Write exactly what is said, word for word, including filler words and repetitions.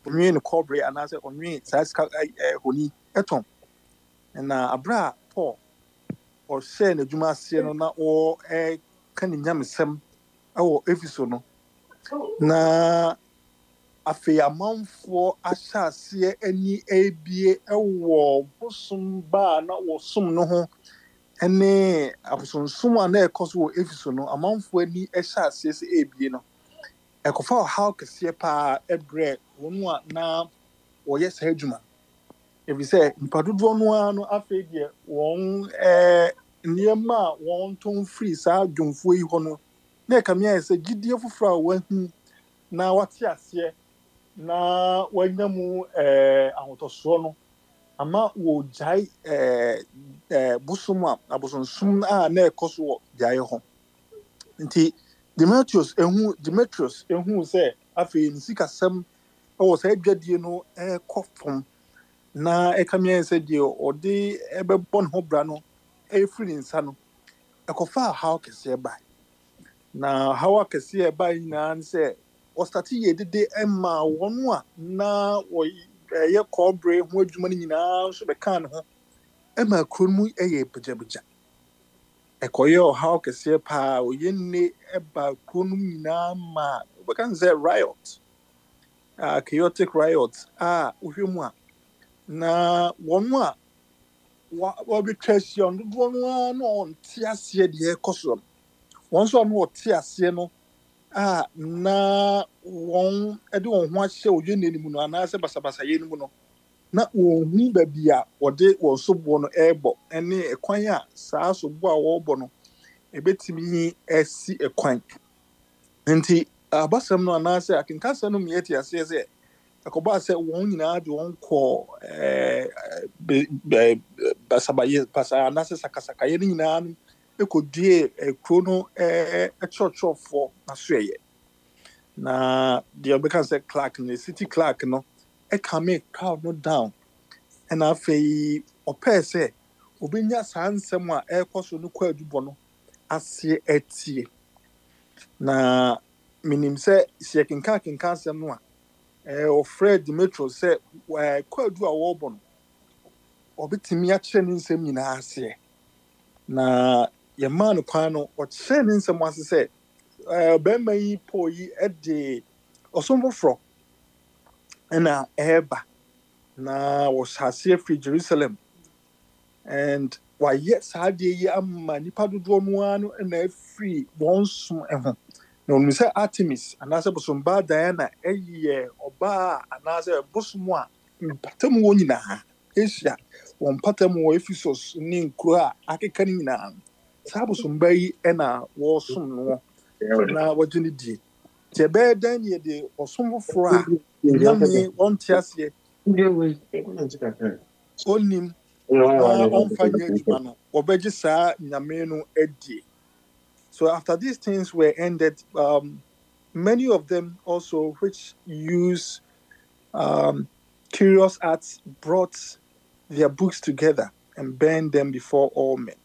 onwe no cobre and as onwe size honi eton na abra Paul or share na dwuma ase no na o eh kan nyamesem awo efiso no na afei amanfoɔ ahyɛ aseɛ ani ebie ɛwɔ bosom ba na wɔsom no ho ɛne abosonsom a na ɛkɔ so wɔ efiso no amanfoɔ ani ɛhyɛ aseɛ sɛ ebie no ɛkɔfa ɔhaw kɛseɛ paa ɛbrɛ wɔn a na wɔyɛ saa adwuma ebi sɛ nipa dodoɔ no ara no afei deɛ wɔn ɛɛ nneɛma a wɔn tɔn firi saa dwomfoɔ yi hɔ no na ɛka mmea yɛ sɛ gyidie foforɔ a wɔahu na wɔte aseɛ na wanya mu eh ahotɔsoɔ no ama wɔgyae eh eh bosom a abosonsom a na ɛkɔ so wɔ gyae ho nti Demetrius ehu Demetrius ehu sɛ afei ne sikasɛm ɛwɔ saa adwadie no ɛkɔ fam na ɛka mmea sɛ deɛ ɔde ɛbɛbɔ ne ho bra no ɛfiri ne nsa no ɛkɔfa haw kɛseɛ ba na haw kɛseɛ ba nyinaa ne sɛ ɔstati yɛ dede ɛma wɔn a na wɔyɛ kɔɔbre ho adwuma no nyinaa nso bɛka ne ho ɛma kuro mu ɛyɛ pagyapagya ɛkɔyɛ ɔhaw kɛseɛ paa ɔyɛ nne ɛba kuro no nyinaa ma wɔbɛka ne sɛ riot a chaotic riot a wohwɛ mu a na wɔn a wɔbɛtwa ahyia no dodoɔ no ara na ɔnte aseɛ deɛ ɛkɔ so no wɔn nso a na wɔte aseɛ no a na wɔn ɛde wɔn ho ahyɛ odwe n'anim no anaasɛ basabasayɛ no mu no na wɔn hu baabi a wɔde wɔn soboɔ no ɛrebɔ ɛne ɛkwan a saa soboɔ a wɔrebɔ no ɛbɛtumi ɛsi ɛkwan nti abasɛm no anaasɛ akenkasɛm no mmea te aseɛ sɛ ɛkɔbaa sɛ wɔn nyinaa de wɔn kɔ ɛɛ basabayɛ basa anaasɛ sakasakayɛ no nyinaa no ɛkɔdue kuro no ɛkyerɛkyerɛfoɔ n'asoɛyɛ na deɛ ɔbɛka sɛ Clark no city Clark no ɛkame crowd no down ɛna afei ɔpɛɛ sɛ obɛnya saa nsɛm a ɛrekɔ so no kɔ adubɔ no aseɛ atie na menim sɛ sɛ kenka kenka asɛm no a ɛɛ ɔfrɛ Demetrius sɛ kɔ adu a wɔrebɔ no ɔbɛtumi akyerɛ ne nsɛm nyinaa aseɛ na yɛmaa no kwan no ɔkyerɛ ne nsɛm ase sɛ bɛrima yi Paul yi ɛde ɔsom foforɔ ɛna ɛreba na wɔhyɛ aseɛ firi Jerusalem and wayɛ saa adeɛ yi ama nipa dodoɔ no ara no ɛna afiri wɔn som ho na ɔnim sɛ Artemis anaasɛ bosombaa Diana ɛyɛ ɔbaa anaasɛ bosom a mpatam wɔ nyinaa Asia wɔn mpatam wɔ Ephesus ne nkuro a akeka no nyinaa saa bosombaa yi ɛna wɔsom no na wɔgye ne die nti ɛbɛyɛ dan ne yɛde ɔsom foforɔ a nyame ɔnte aseɛ ɔnim na ɔmfa nyɛ adwuma no wɔbɛgye saa nyame no adie. So after these things were ended, um, many of them also which use um, curious arts brought their books together and burned them before all men.